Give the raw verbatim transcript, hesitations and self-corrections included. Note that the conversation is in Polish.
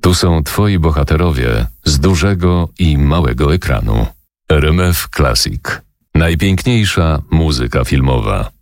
Tu są twoi bohaterowie z dużego i małego ekranu. R M F Classic. Najpiękniejsza muzyka filmowa.